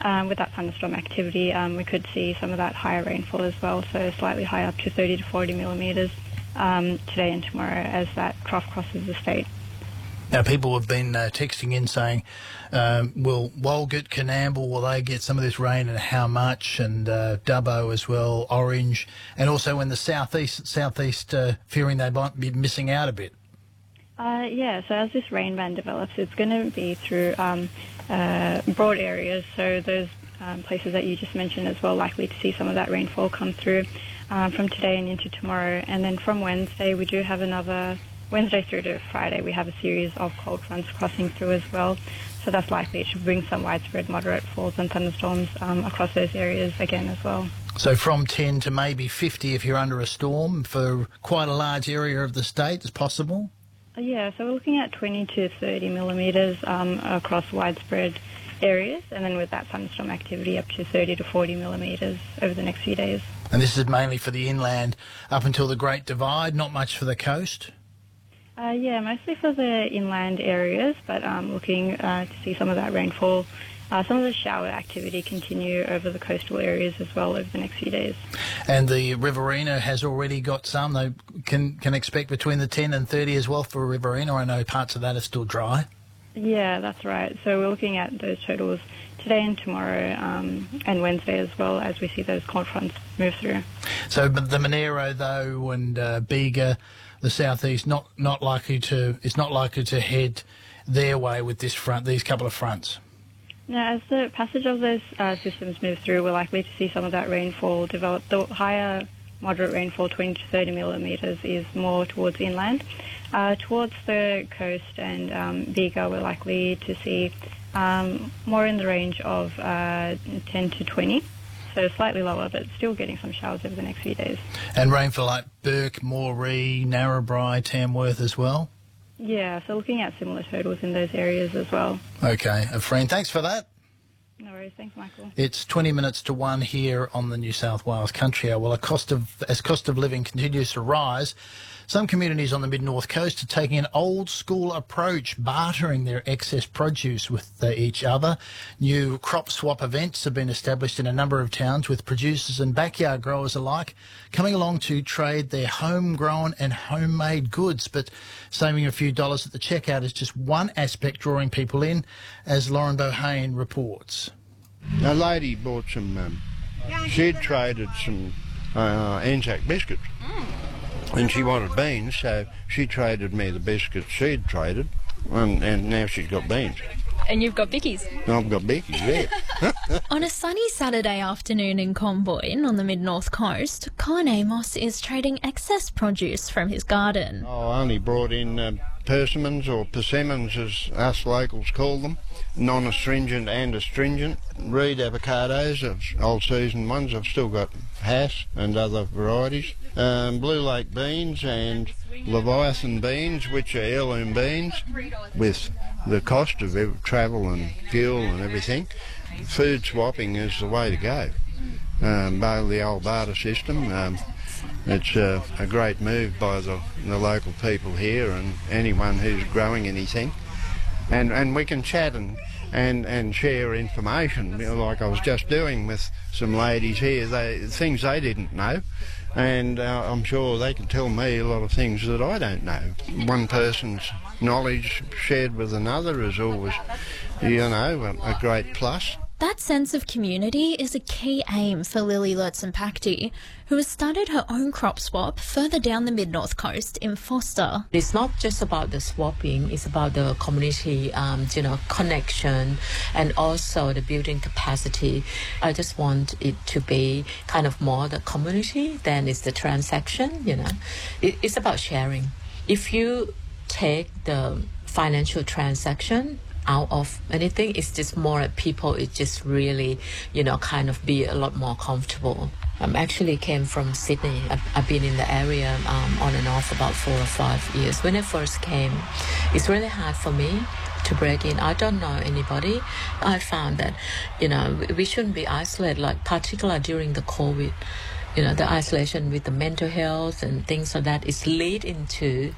With that thunderstorm activity, we could see some of that higher rainfall as well, so slightly higher, up to 30 to 40 millimetres today and tomorrow as that trough crosses the state. Now, people have been texting in saying, will Walgett, Coonamble, will they get some of this rain and how much? And Dubbo as well, Orange, and also in the southeast, fearing they might be missing out a bit. Yeah, so as this rain band develops, it's going to be through broad areas, so those places that you just mentioned as well, likely to see some of that rainfall come through from today and into tomorrow. And then from Wednesday, we do have Wednesday through to Friday, we have a series of cold fronts crossing through as well. So that's likely to bring some widespread moderate falls and thunderstorms across those areas again as well. So from 10 to maybe 50 if you're under a storm for quite a large area of the state is possible? Yeah, so we're looking at 20 to 30 millimetres across widespread areas, and then with that thunderstorm activity up to 30 to 40 millimetres over the next few days. And this is mainly for the inland up until the Great Divide, not much for the coast? Yeah, mostly for the inland areas, but looking to see some of that rainfall, some of the shower activity continue over the coastal areas as well over the next few days. And the Riverina has already got some. They can expect between the 10 and 30 as well for Riverina. I know parts of that are still dry. Yeah, that's right. So we're looking at those totals today and tomorrow and Wednesday as well as we see those cold fronts move through. So the Monero, though, and Bega, the southeast, not likely to head their way with these couple of fronts. Now, as the passage of those systems move through, we're likely to see some of that rainfall develop. The higher moderate rainfall, 20 to 30 millimetres, is more towards inland. Towards the coast and Bega, we're likely to see more in the range of 10 to 20. So slightly lower, but still getting some showers over the next few days. And rainfall like Bourke, Moree, Narrabri, Tamworth as well? Yeah, so looking at similar totals in those areas as well. Okay, Afreen, thanks for that. No worries, thanks, Michael. It's 20 minutes to 1 here on the New South Wales Country Hour. Well, as cost of living continues to rise, some communities on the mid-north coast are taking an old-school approach, bartering their excess produce with each other. New crop swap events have been established in a number of towns with producers and backyard growers alike coming along to trade their homegrown and homemade goods. But saving a few dollars at the checkout is just one aspect drawing people in, as Lauren Bohane reports. A lady bought some, she'd traded some Anzac biscuits. And she wanted beans, so she traded me the biscuits she'd traded, and now she's got beans. And you've got bickies? I've got bickies, yeah. On a sunny Saturday afternoon in Comboyne on the mid-north coast, Colin Amos is trading excess produce from his garden. I only brought in persimmons, or persimmons as us locals call them, non-astringent and astringent. Reed avocados, old season ones, I've still got Hass and other varieties. Blue Lake beans and Leviathan beans, which are heirloom beans, with the cost of travel and fuel and everything. Food swapping is the way to go. The old barter system. It's a great move by the local people here and anyone who's growing anything. And we can chat and share information, like I was just doing with some ladies here, things they didn't know. And I'm sure they can tell me a lot of things that I don't know. One person's knowledge shared with another is always, a great plus. That sense of community is a key aim for Lily Lurtsenpakti, who has started her own crop swap further down the mid-north coast in Forster. It's not just about the swapping, it's about the community, connection, and also the building capacity. I just want it to be kind of more the community than it's the transaction, It's about sharing. If you take the financial transaction out of anything, it's just more people, it just really, kind of be a lot more comfortable. I actually came from Sydney. I've been in the area on and off about 4 or 5 years. When I first came, it's really hard for me to break in. I don't know anybody. I found that, we shouldn't be isolated, like particularly during the COVID. the isolation with the mental health and things like that is lead into,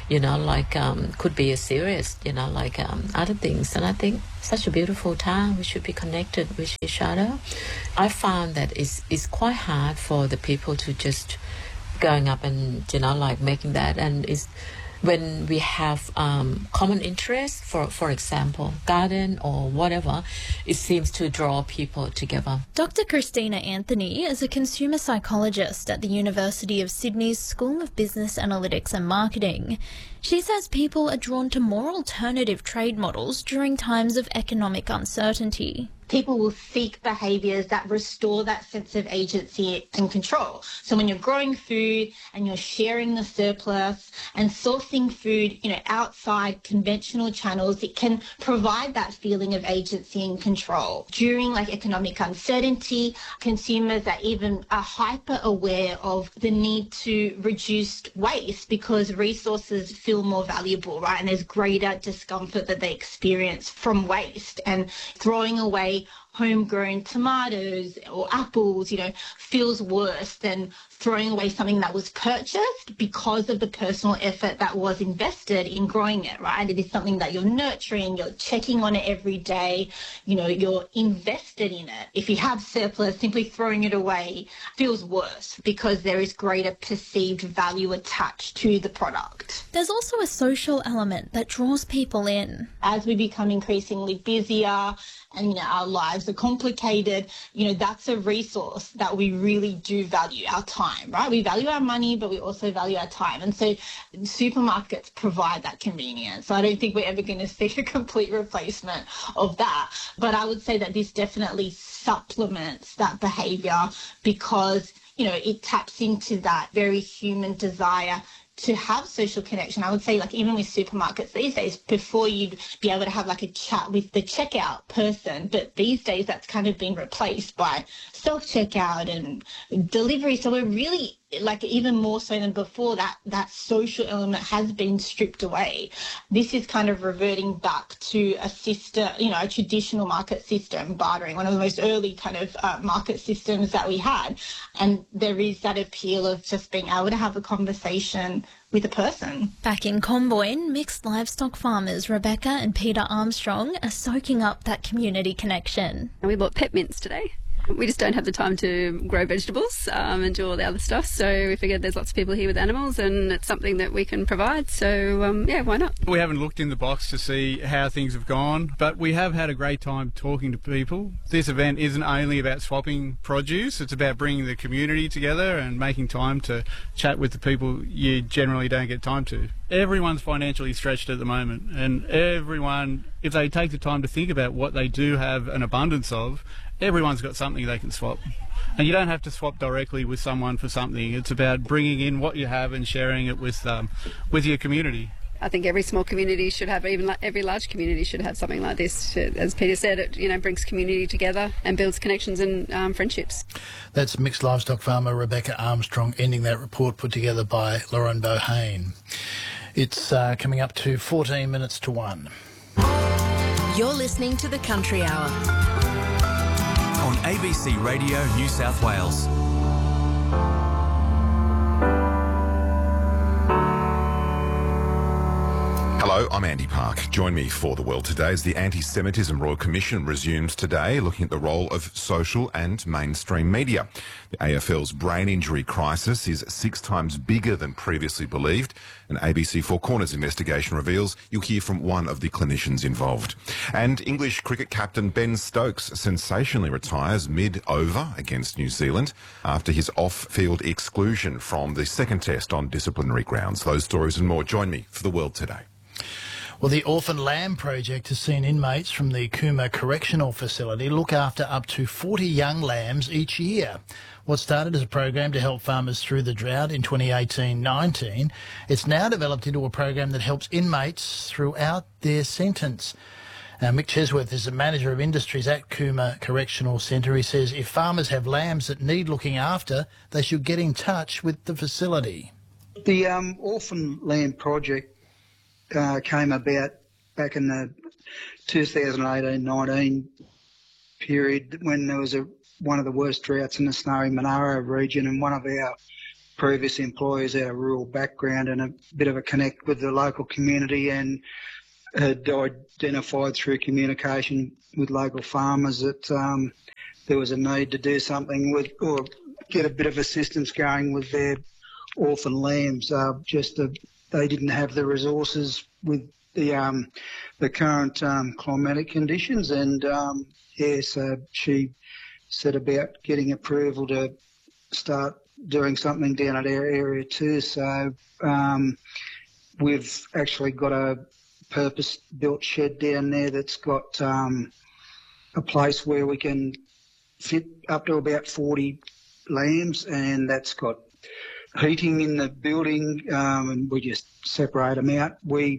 could be a serious, other things. And I think such a beautiful town, we should be connected with each other. I found that it's quite hard for the people to just going up and, making that. And it's when we have common interests, for example, garden or whatever, it seems to draw people together. Dr. Christina Anthony is a consumer psychologist at the University of Sydney's School of Business Analytics and Marketing. She says people are drawn to more alternative trade models during times of economic uncertainty. People will seek behaviours that restore that sense of agency and control. So when you're growing food and you're sharing the surplus and sourcing food, outside conventional channels, it can provide that feeling of agency and control. During economic uncertainty, consumers are hyper aware of the need to reduce waste because resources feel more valuable, right? And there's greater discomfort that they experience from waste, and throwing away homegrown tomatoes or apples, feels worse than throwing away something that was purchased because of the personal effort that was invested in growing it, right? It is something that you're nurturing, you're checking on it every day, you're invested in it. If you have surplus, simply throwing it away feels worse because there is greater perceived value attached to the product. There's also a social element that draws people in. As we become increasingly busier and, our lives are complicated, that's a resource that we really do value, our time, right? We value our money, but we also value our time. And so supermarkets provide that convenience. So I don't think we're ever going to see a complete replacement of that. But I would say that this definitely supplements that behaviour because, it taps into that very human desire to have social connection. I would say even with supermarkets these days, before you'd be able to have a chat with the checkout person, but these days that's kind of been replaced by self-checkout and delivery. So we're really even more so than before, that social element has been stripped away. This is kind of reverting back to a system, a traditional market system, bartering, one of the most early kind of market systems that we had. And there is that appeal of just being able to have a conversation with a person. Back in Comboyne, mixed livestock farmers Rebecca and Peter Armstrong are soaking up that community connection. And we bought pep mints today. We just don't have the time to grow vegetables and do all the other stuff, so we figured there's lots of people here with animals and it's something that we can provide, so why not? We haven't looked in the box to see how things have gone, but we have had a great time talking to people. This event isn't only about swapping produce, it's about bringing the community together and making time to chat with the people you generally don't get time to. Everyone's financially stretched at the moment, and everyone, if they take the time to think about what they do have an abundance of, everyone's got something they can swap. And you don't have to swap directly with someone for something. It's about bringing in what you have and sharing it with your community. I think every small community should have, even every large community should have something like this. As Peter said, it brings community together and builds connections and friendships. That's mixed livestock farmer Rebecca Armstrong ending that report put together by Lauren Bohane. It's coming up to 14 minutes to 1. You're listening to The Country Hour on ABC Radio New South Wales. Hello, I'm Andy Park. Join me for The World Today as the Anti-Semitism Royal Commission resumes today, looking at the role of social and mainstream media. The AFL's brain injury crisis is 6 times bigger than previously believed. An ABC Four Corners investigation reveals you'll hear from one of the clinicians involved. And English cricket captain Ben Stokes sensationally retires mid-over against New Zealand after his off-field exclusion from the second test on disciplinary grounds. Those stories and more. Join me for The World Today. Well, the Orphan Lamb Project has seen inmates from the Cooma Correctional Facility look after up to 40 young lambs each year. What started as a program to help farmers through the drought in 2018-19, it's now developed into a program that helps inmates throughout their sentence. Mick Chesworth is the Manager of Industries at Cooma Correctional Centre. He says if farmers have lambs that need looking after, they should get in touch with the facility. The Orphan Lamb Project came about back in the 2018-19 period when there was one of the worst droughts in the snowy Monaro region, and one of our previous employers had a rural background and a bit of a connect with the local community, and had identified through communication with local farmers that there was a need to do something with, or get a bit of assistance going with their orphan lambs. They didn't have the resources with the current climatic conditions, and so she set about getting approval to start doing something down at our area too. So we've actually got a purpose-built shed down there that's got a place where we can fit up to about 40 lambs, and that's got heating in the building, and we just separate them out. We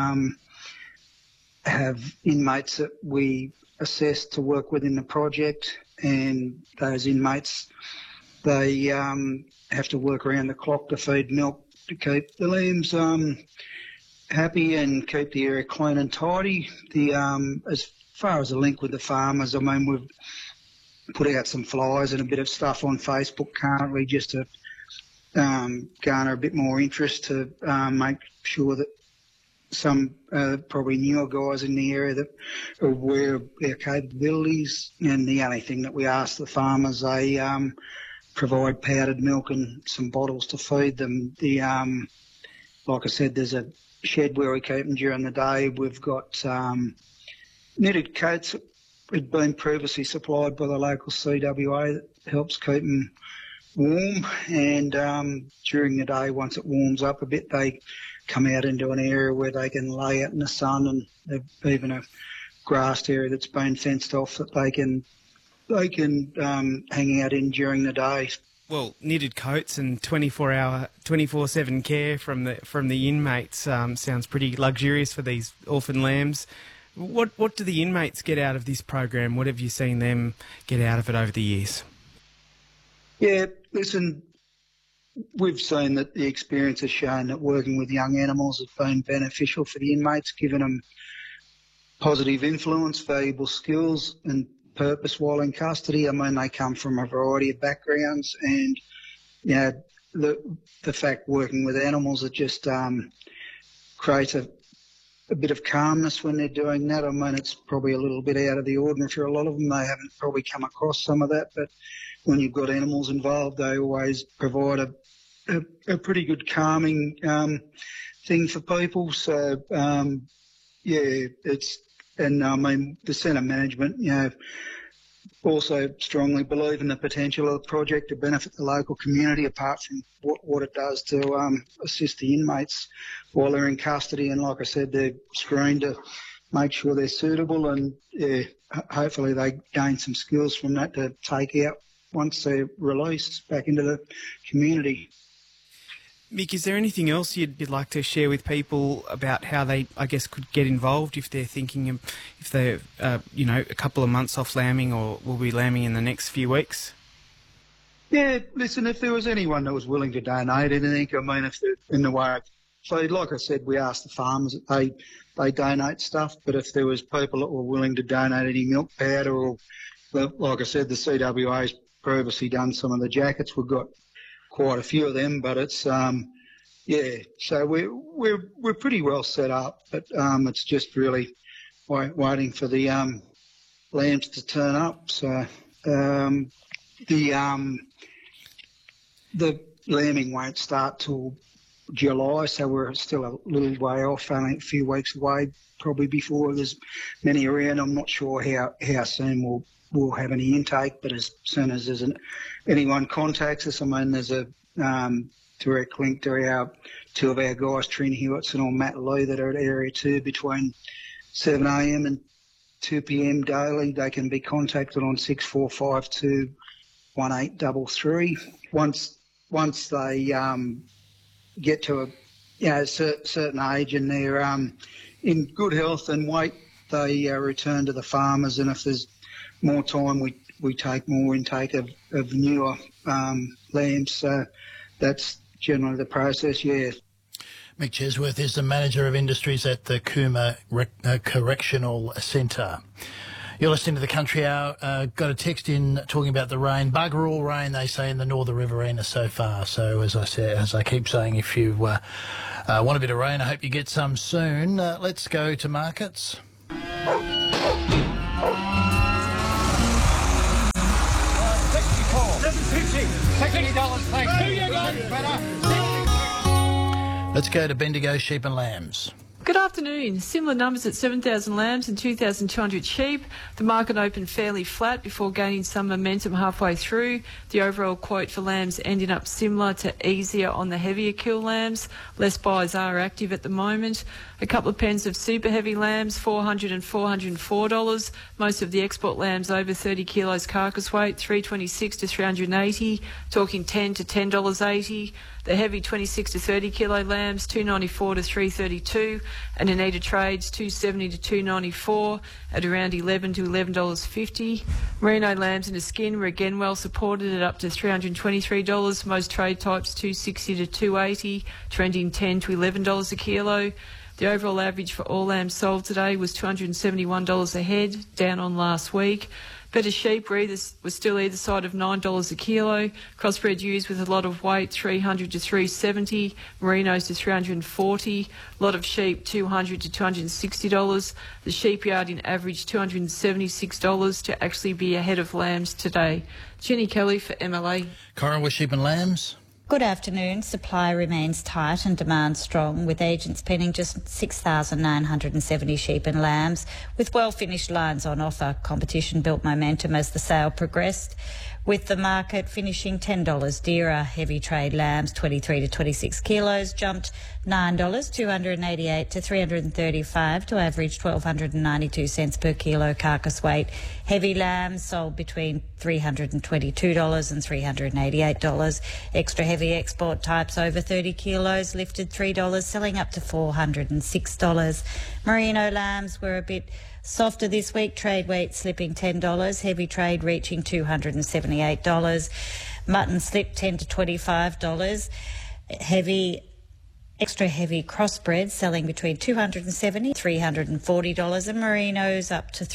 have inmates that we assess to work within the project, and those inmates, they have to work around the clock to feed milk to keep the lambs happy and keep the area clean and tidy. As far as the link with the farmers, I mean, we've put out some flyers and a bit of stuff on Facebook currently just to garner a bit more interest, to make sure that some probably newer guys in the area that are aware of their capabilities. And the only thing that we ask the farmers, they provide powdered milk and some bottles to feed them. Like I said, there's a shed where we keep them during the day. We've got knitted coats that had been previously supplied by the local CWA that helps keep them warm, and during the day, once it warms up a bit, they come out into an area where they can lay out in the sun, and they've even a grassed area that's been fenced off that they can hang out in during the day. Well, knitted coats and 24/7 care from the inmates sounds pretty luxurious for these orphan lambs. What do the inmates get out of this program? What have you seen them get out of it over the years? Yeah, listen, we've seen that the experience has shown that working with young animals has been beneficial for the inmates, giving them positive influence, valuable skills and purpose while in custody. I mean, they come from a variety of backgrounds, and you know, the fact working with animals, it just creates a bit of calmness when they're doing that. I mean, it's probably a little bit out of the ordinary for a lot of them. They haven't probably come across some of that, but when you've got animals involved, they always provide a pretty good calming thing for people. So, yeah, and I mean, the centre management, you know, also strongly believe in the potential of the project to benefit the local community, apart from what it does to assist the inmates while they're in custody. And like I said, they're screened to make sure they're suitable, and yeah, hopefully they gain some skills from that to take out once they're released back into the community. Mick, is there anything else you'd like to share with people about how they, I guess, could get involved if they're thinking, if they're, a couple of months off lambing, or will be lambing in the next few weeks? Yeah, listen, if there was anyone that was willing to donate anything, I mean, if they're in the way, so like I said, we asked the farmers that they donate stuff, but if there was people that were willing to donate any milk powder, or, like I said, the CWA's previously done some of the jackets. We've got quite a few of them, but it's yeah. So we're pretty well set up, but it's just really waiting for the lambs to turn up. So the lambing won't start till July, so we're still a little way off, only a few weeks away, probably before there's many around. I'm not sure how soon we'll have any intake, but as soon as anyone contacts us, I mean, there's a direct link to two of our guys, Trin Hewitson or Matt Lee, that are at Area 2 between 7 a.m. and 2 p.m. daily. They can be contacted on 6452 1833. Once they get to a certain age and they're in good health and weight, they return to the farmers, and if there's more time, we take more intake of newer lambs. So that's generally the process, yeah. Mick Chesworth is the Manager of Industries at the Cooma Correctional Centre. You're listening to the Country Hour. Got a text in talking about the rain. Bugger all rain, they say, in the Northern Riverina so far. So as I keep saying, if you want a bit of rain, I hope you get some soon. Let's go to markets. Let's go to Bendigo Sheep and Lambs. Good afternoon. Similar numbers at 7,000 lambs and 2,200 sheep. The market opened fairly flat before gaining some momentum halfway through. The overall quote for lambs ending up similar to easier on the heavier kill lambs. Less buyers are active at the moment. A couple of pens of super heavy lambs, $400 and $404. Most of the export lambs over 30 kilos carcass weight, $326 to $380. Talking $10 to $10.80. The heavy 26 to 30 kilo lambs, $294 to $332, and Anita trades $270 to $294 at around $11 to $11.50. Merino lambs in a skin were again well supported at up to $323. Most trade types $260 to $280, trending $10 to $11 a kilo. The overall average for all lambs sold today was $271 a head, down on last week. Better sheep was still either side of $9 a kilo. Crossbred ewes with a lot of weight, $300 to $370. Merinos to $340. A lot of sheep, $200 to $260. The sheep yarding averaged $276 to actually be ahead of lambs today. Jenny Kelly for MLA. Corowa Sheep and Lambs. Good afternoon. Supply remains tight and demand strong, with agents penning just 6,970 sheep and lambs, with well-finished lines on offer. Competition built momentum as the sale progressed, with the market finishing $10 dearer. Heavy trade lambs, 23 to 26 kilos, jumped $9, $288 to $335 to average 1,292 cents per kilo carcass weight. Heavy lambs sold between $322 and $388. Extra heavy export types over 30 kilos lifted $3, selling up to $406. Merino lambs were a bit softer this week, trade weight slipping $10, heavy trade reaching $278. Mutton slipped $10 to $25. Extra heavy crossbred selling between $270 and $340, and merinos up to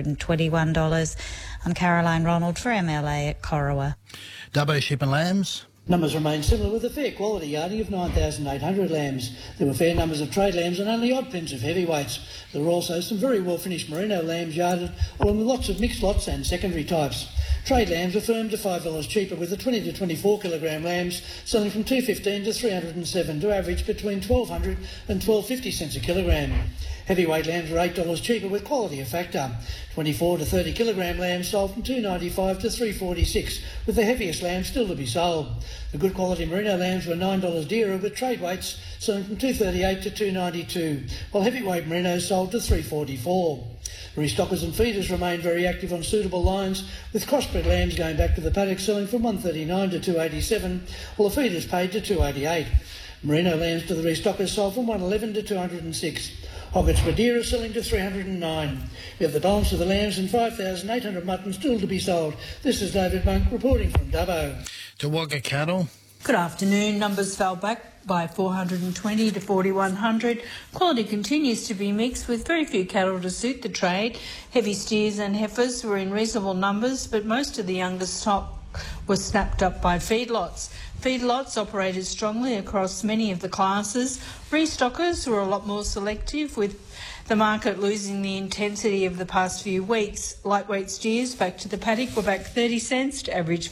$321. I'm Caroline Ronald for MLA at Corowa. Dubbo Sheep and Lambs. Numbers remain similar, with a fair quality yarding of 9,800 lambs. There were fair numbers of trade lambs and only odd pens of heavyweights. There were also some very well finished merino lambs yarded, along with lots of mixed lots and secondary types. Trade lambs were firm to $5 cheaper, with the 20 to 24 kilogram lambs selling from $215 to $307 to average between $1,200 and $1,250 cents a kilogram. Heavyweight lambs were $8 cheaper, with quality a factor. 24 to 30 kilogram lambs sold from $295 to $346, with the heaviest lambs still to be sold. The good quality merino lambs were $9 dearer, with trade weights selling from $238 to $292, while heavyweight merinos sold to $344. Restockers and feeders remained very active on suitable lines, with crossbred lambs going back to the paddock selling from $139 to $287, while the feeders paid to $288. Merino lambs to the restockers sold from $111 to $206. Hoggets were dearer, selling to $309. We have the balance of the lambs and 5,800 mutton still to be sold. This is David Monk reporting from Dubbo. To Wagga Cattle. Good afternoon. Numbers fell back by 420 to 4,100. Quality continues to be mixed, with very few cattle to suit the trade. Heavy steers and heifers were in reasonable numbers, but most of the younger stock was snapped up by feedlots. Feedlots operated strongly across many of the classes. Restockers were a lot more selective, with the market losing the intensity of the past few weeks. Lightweight steers back to the paddock were back 30 cents to average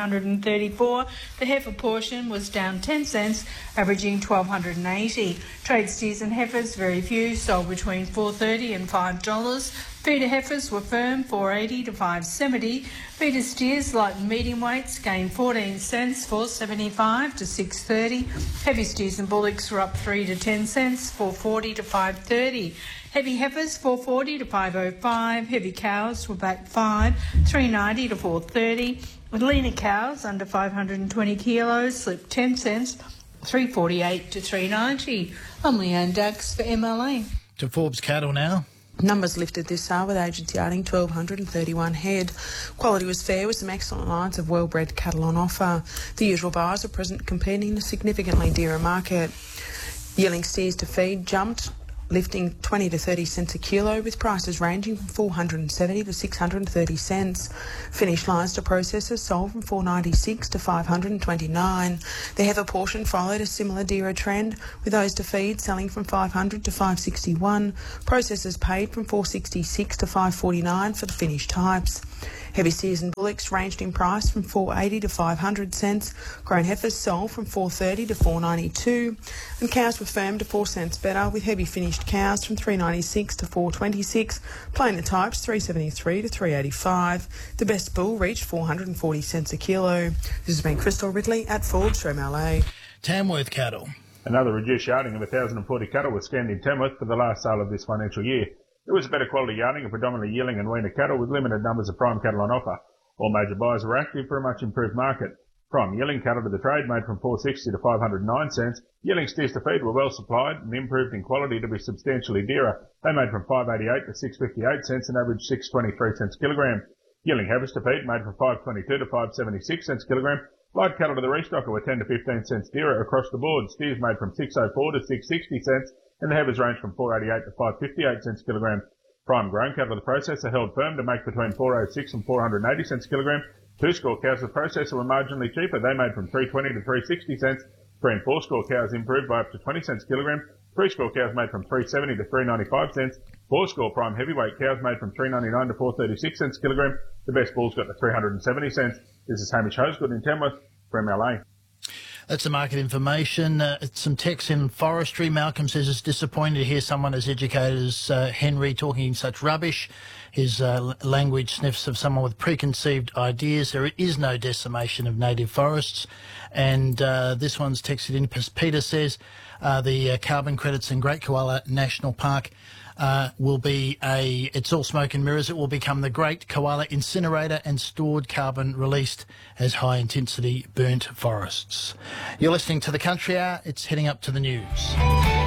$1,434. The heifer portion was down 10 cents, averaging $1,280. Trade steers and heifers, very few, sold between $4.30 and $5. Feeder heifers were firm, $4.80 to $5.70. Feeder steers, light and medium weights, gained 14 cents, $4.75 to $6.30. Heavy steers and bullocks were up 3 to 10 cents, $4.40 to $5.30. Heavy heifers, $4.40 to $5.05. Heavy cows were back 5, $3.90 to $4.30. With leaner cows under 520 kilos slipped 10 cents, $3.48 to $3.90. I'm Leanne Dax for MLA. To Forbes Cattle now. Numbers lifted this sale, with agents yarding 1,231 head. Quality was fair, with some excellent lines of well-bred cattle on offer. The usual buyers are present, competing in a significantly dearer market. Yearling steers to feed jumped lifting 20 to 30 cents a kilo, with prices ranging from 470 to 630 cents. Finished lines to processors sold from 496 to 529. The heifer portion followed a similar DIRA trend, with those to feed selling from 500 to 561. Processors paid from 466 to 549 for the finished types. Heavy steers and bullocks ranged in price from 480 to 500 cents. Grown heifers sold from 430 to 492, and cows were firm to 4 cents better, with heavy finished cows from 396 to 426. Plainer types 373 to 385. The best bull reached 440 cents a kilo. This has been Crystal Ridley at Fordstrom LA. Tamworth cattle. Another reduced yarding of 1,040 cattle was scanned in Tamworth for the last sale of this financial year. It was a better quality yarding of predominantly yearling and weaner cattle with limited numbers of prime cattle on offer. All major buyers were active for a much improved market. Prime yearling cattle to the trade made from 460 to 509 cents. Yearling steers to feed were well supplied and improved in quality to be substantially dearer. They made from 588 to 658 cents and averaged 623 cents a kilogram. Yearling heifers to feed made from 522 to 576 cents a kilogram. Live cattle to the restocker were 10 to 15 cents dearer across the board. Steers made from 604 to 660 cents, and the heifers ranged from 488 to 558 cents a kilogram. Prime grown cattle to the processor held firm to make between 406 and 480 cents a kilogram. Two-score cows to the processor were marginally cheaper. They made from 320 to 360 cents. 3 and 4-score cows improved by up to 20 cents a kilogram. 3-score cows made from 370 to 395 cents. 4-score prime heavyweight cows made from 399 to 436 cents a kilogram. The best bulls got to 370 cents. This is Hamish Hosegood in Tamworth for MLA. That's the market information. Some text in forestry. Malcolm says it's disappointing to hear someone as educated as Henry talking such rubbish. His language sniffs of someone with preconceived ideas. There is no decimation of native forests. And this one's texted in. Peter says the carbon credits in Great Koala National Park will be it's all smoke and mirrors. It will become the Great Koala Incinerator and stored carbon released as high-intensity burnt forests. You're listening to The Country Hour. It's heading up to the news.